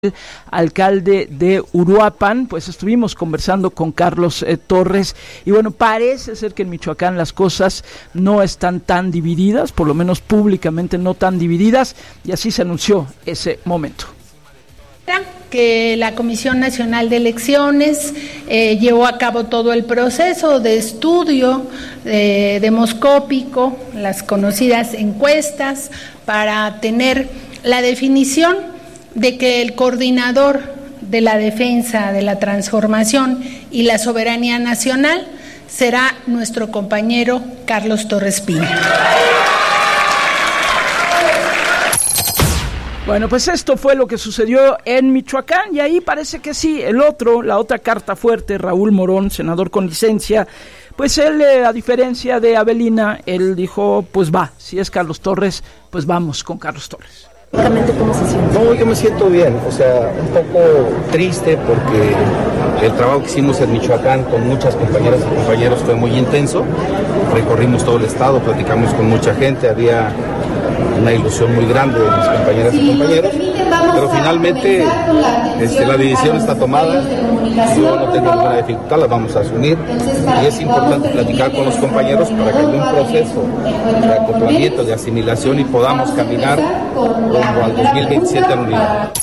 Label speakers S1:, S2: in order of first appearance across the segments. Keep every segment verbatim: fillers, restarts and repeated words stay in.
S1: alcalde de Uruapan. Pues estuvimos conversando con Carlos eh, Torres y bueno, parece ser que en Michoacán las cosas no están tan divididas, por lo menos públicamente no tan divididas, y así se anunció ese momento.
S2: Que la Comisión Nacional de Elecciones eh, llevó a cabo todo el proceso de estudio eh, demoscópico, las conocidas encuestas, para tener la definición de que el coordinador de la defensa de la transformación y la soberanía nacional será nuestro compañero Carlos Torres Pina.
S1: Bueno, pues esto fue lo que sucedió en Michoacán, y ahí parece que sí, el otro, la otra carta fuerte, Raúl Morón, senador con licencia, pues él, eh, a diferencia de Avelina, él dijo, pues va, si es Carlos Torres, pues vamos con Carlos Torres.
S3: ¿Cómo se siente?
S4: No, yo me siento bien, o sea, un poco triste porque el trabajo que hicimos en Michoacán con muchas compañeras y compañeros fue muy intenso. Recorrimos todo el estado, platicamos con mucha gente, había una ilusión muy grande de mis compañeras y compañeros, pero finalmente este, la decisión está tomada, yo no tengo ninguna dificultad, la vamos a asumir, y es importante platicar con los compañeros para que haya un proceso de acoplamiento, de asimilación y podamos caminar rumbo al dos mil veintisiete en unidad.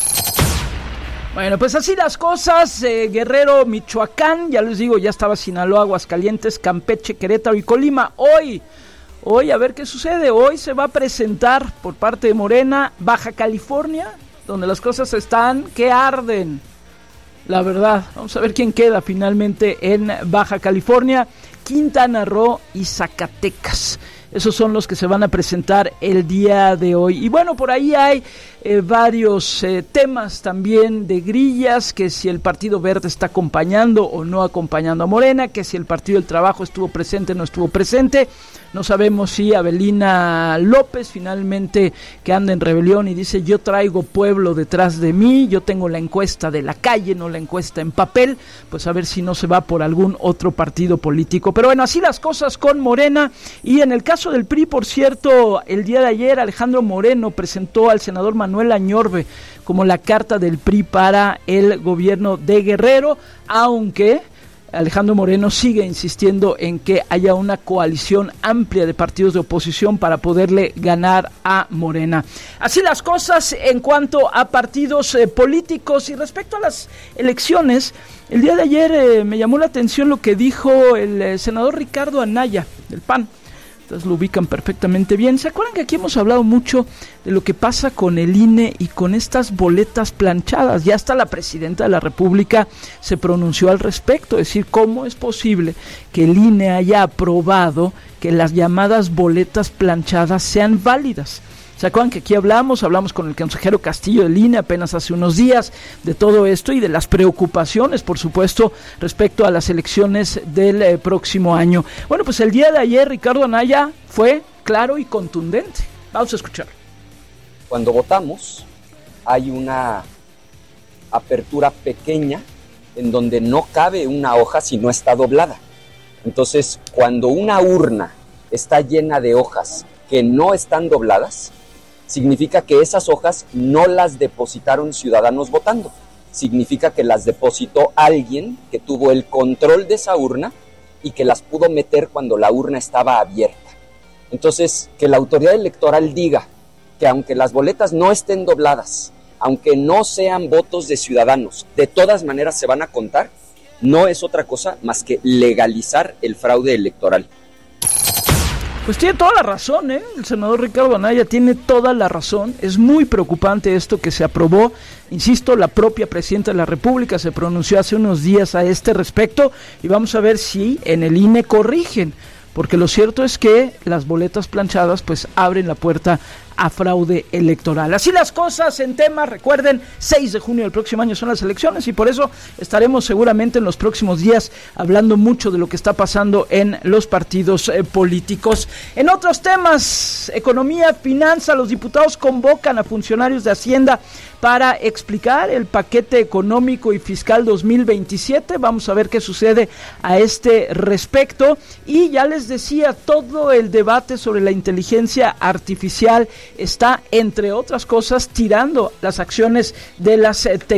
S1: Bueno, pues así las cosas, eh, Guerrero, Michoacán, ya les digo, ya estaba Sinaloa, Aguascalientes, Campeche, Querétaro y Colima. Hoy, hoy a ver qué sucede, hoy se va a presentar por parte de Morena Baja California, donde las cosas están que arden, la verdad. Vamos a ver quién queda finalmente en Baja California, Quintana Roo y Zacatecas. Esos son los que se van a presentar el día de hoy. Y bueno, por ahí hay eh, varios eh, temas también de grillas, que si el Partido Verde está acompañando o no acompañando a Morena, que si el Partido del Trabajo estuvo presente o no estuvo presente. No sabemos si Avelina López finalmente, que anda en rebelión y dice yo traigo pueblo detrás de mí, yo tengo la encuesta de la calle, no la encuesta en papel, pues a ver si no se va por algún otro partido político. Pero bueno, así las cosas con Morena. Y en el caso del P R I, por cierto, el día de ayer Alejandro Moreno presentó al senador Manuel Añorbe como la carta del P R I para el gobierno de Guerrero, aunque Alejandro Moreno sigue insistiendo en que haya una coalición amplia de partidos de oposición para poderle ganar a Morena. Así las cosas en cuanto a partidos eh, políticos. Y respecto a las elecciones, el día de ayer eh, me llamó la atención lo que dijo el eh, senador Ricardo Anaya, del P A N. Ustedes lo ubican perfectamente bien. ¿Se acuerdan que aquí hemos hablado mucho de lo que pasa con el I N E y con estas boletas planchadas? Ya hasta la presidenta de la República se pronunció al respecto, es decir, ¿cómo es posible que el I N E haya aprobado que las llamadas boletas planchadas sean válidas? ¿Se acuerdan que aquí hablamos? Hablamos con el consejero Castillo del I N E apenas hace unos días de todo esto y de las preocupaciones, por supuesto, respecto a las elecciones del eh, próximo año. Bueno, pues el día de ayer Ricardo Anaya fue claro y contundente. Vamos a escuchar.
S5: Cuando votamos hay una apertura pequeña en donde no cabe una hoja si no está doblada. Entonces, cuando una urna está llena de hojas que no están dobladas, significa que esas hojas no las depositaron ciudadanos votando. Significa que las depositó alguien que tuvo el control de esa urna y que las pudo meter cuando la urna estaba abierta. Entonces, que la autoridad electoral diga que aunque las boletas no estén dobladas, aunque no sean votos de ciudadanos, de todas maneras se van a contar, no es otra cosa más que legalizar el fraude electoral.
S1: Pues tiene toda la razón, ¿eh? El senador Ricardo Anaya tiene toda la razón. Es muy preocupante esto que se aprobó. Insisto, la propia presidenta de la República se pronunció hace unos días a este respecto y vamos a ver si en el I N E corrigen, porque lo cierto es que las boletas planchadas pues abren la puerta a fraude electoral. Así las cosas en temas. Recuerden, seis de junio del próximo año son las elecciones y por eso estaremos seguramente en los próximos días hablando mucho de lo que está pasando en los partidos eh, políticos. En otros temas, economía, finanza, los diputados convocan a funcionarios de Hacienda para explicar el paquete económico y fiscal dos mil veintisiete. Vamos a ver qué sucede a este respecto. Y ya les decía, todo el debate sobre la inteligencia artificial está, entre otras cosas, tirando las acciones de las eh,